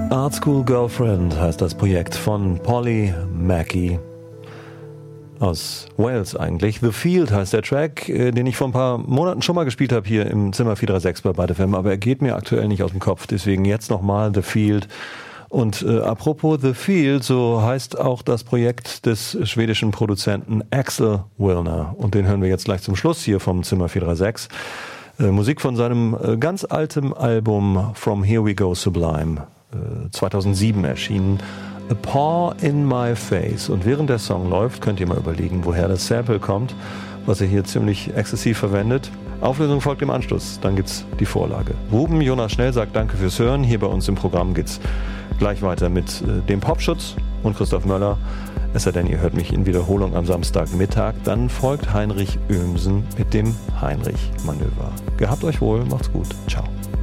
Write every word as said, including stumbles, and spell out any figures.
Art School Girlfriend heißt das Projekt von Polly Mackey aus Wales eigentlich. The Field heißt der Track, den ich vor ein paar Monaten schon mal gespielt habe hier im Zimmer vier drei sechs bei Byte F M, aber er geht mir aktuell nicht aus dem Kopf, deswegen jetzt nochmal The Field. Und äh, apropos The Field, so heißt auch das Projekt des schwedischen Produzenten Axel Wilner. Und den hören wir jetzt gleich zum Schluss hier vom Zimmer vier drei sechs. Äh, Musik von seinem äh, ganz alten Album From Here We Go Sublime, äh, zweitausendsieben erschienen. A Paw in My Face. Und während der Song läuft, könnt ihr mal überlegen, woher das Sample kommt, was er hier ziemlich exzessiv verwendet. Auflösung folgt im Anschluss, dann gibt's die Vorlage. Ruben Jonas Schnell sagt Danke fürs Hören. Hier bei uns im Programm geht's gleich weiter mit äh, dem Popschutz und Christoph Möller. Es sei denn, ihr hört mich in Wiederholung am Samstagmittag. Dann folgt Heinrich Oehmsen mit dem Heinrich-Manöver. Gehabt euch wohl, macht's gut. Ciao.